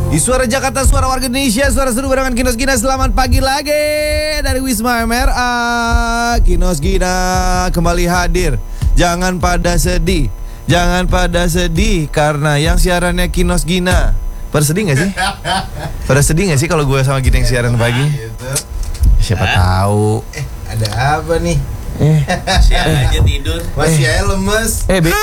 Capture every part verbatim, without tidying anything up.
Di Suara Jakarta, suara warga Indonesia, suara seru barengan Kinos Gina. Selamat pagi lagi dari Wisma M R A. Kinos Gina kembali hadir. Jangan pada sedih, jangan pada sedih karena yang siarannya Kinos Gina. Pada sedih gak sih? Pada sedih gak sih kalau gue sama Gina yang siaran pagi? Siapa tahu. Eh, ada apa nih? Eh, Masih aja tidur. Masih aja lemes. eh, Be-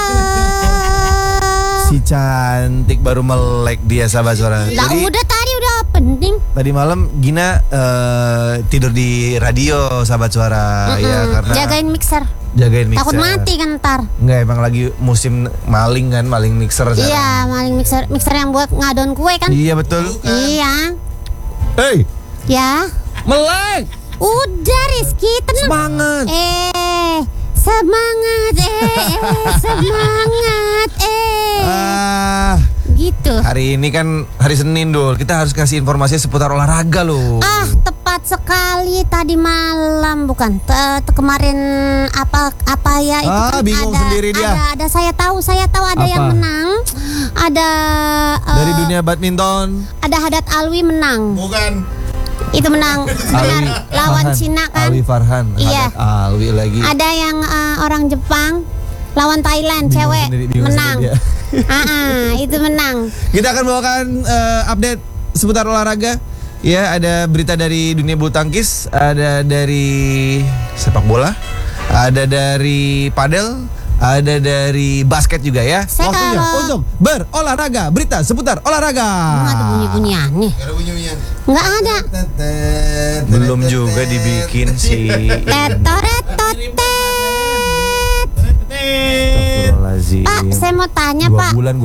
si cantik baru melek dia, sahabat suara. Lah Jadi udah tadi udah penting. tadi malam Gina eh, tidur di radio, sahabat suara. Mm-mm. Ya karena Jagain mixer. jagain mixer. Takut mati kan ntar. Enggak, emang lagi musim maling kan, maling mixer sekarang. Iya, maling mixer mixer yang buat ngadon kue kan? Iya betul. Iya. Hei, Ya. melek. Udah Rizky, tenang. Semangat. Eh, semangat eh, eh semangat eh. Ah, Gitu. hari ini kan hari Senin, Dul. Kita harus kasih informasi seputar olahraga loh. Ah, tepat sekali tadi malam bukan? Te- te- kemarin apa apa ya itu Ah, kan bingung ada, sendiri dia. Ada ada saya tahu, saya tahu ada Apa? yang menang. Ada eh, Dari dunia badminton. ada Hadat Alwi menang. Bukan. Itu menang benar lawan Farhan. Cina kan? Alwi Farhan. Iya. Hadat Alwi lagi. Ada yang eh, orang Jepang lawan Thailand, Bingung cewek sendiri, bingung menang. sendiri dia. Ah, ah, itu menang. Kita akan bawakan eh, update seputar olahraga. Ya, ada berita dari dunia bulu tangkis, ada dari sepak bola, ada dari padel, ada dari basket juga ya. Saya Waktunya kalau- untuk berolahraga, berita seputar olahraga. Nggak ada bunyi-bunyiannya. Gak ada bunyi-bunyian. Nggak ada. Belum juga dibikin sih. Tetoret totet. Astagfirullahaladzim. Pak, saya mau tanya Dua Pak. bulan